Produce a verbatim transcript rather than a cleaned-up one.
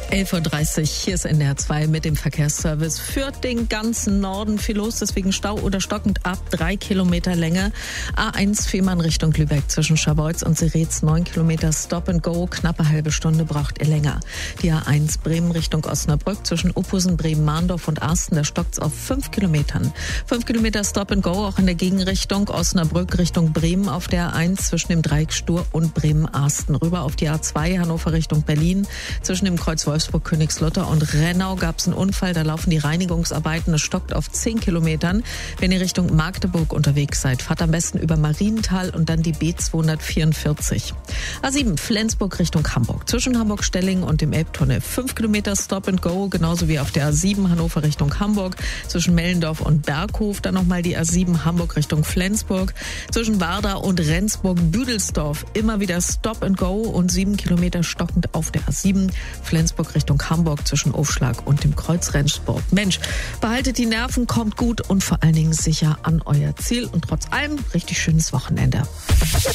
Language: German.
elf Uhr dreißig, hier ist N D R zwei mit dem Verkehrsservice. Für den ganzen Norden viel los, deswegen Stau oder stockend ab drei Kilometer Länge. A eins Fehmarn Richtung Lübeck zwischen Scharbeutz und Seretz neun Kilometer Stop and Go. Knappe halbe Stunde braucht ihr länger. Die A eins Bremen Richtung Osnabrück zwischen Uphusen, Bremen-Mahndorf und Arsten, da stockt's auf fünf Kilometern. fünf Kilometer Stop and Go auch in der Gegenrichtung Osnabrück Richtung Bremen auf der A eins zwischen dem Dreieck Stur und Bremen-Arsten. Rüber auf die A zwei Hannover Richtung Berlin zwischen dem Kreuz Wolfsburg-Königslutter und Rennau gab es einen Unfall. Da laufen die Reinigungsarbeiten. Es stockt auf zehn Kilometern. Wenn ihr Richtung Magdeburg unterwegs seid, fahrt am besten über Marienthal und dann die B zweihundertvierundvierzig. A sieben Flensburg Richtung Hamburg. Zwischen Hamburg-Stellingen und dem Elbtunnel fünf Kilometer Stop and Go. Genauso wie auf der A sieben Hannover Richtung Hamburg. Zwischen Mellendorf und Berghof. Dann nochmal die A sieben Hamburg Richtung Flensburg. Zwischen Warda und Rendsburg-Büdelsdorf immer wieder Stop and Go und sieben Kilometer stockend auf der A sieben. Flensburg Richtung Hamburg zwischen Aufschlag und dem Kreuz Rendsburg. Mensch, behaltet die Nerven, kommt gut und vor allen Dingen sicher an euer Ziel und trotz allem richtig schönes Wochenende.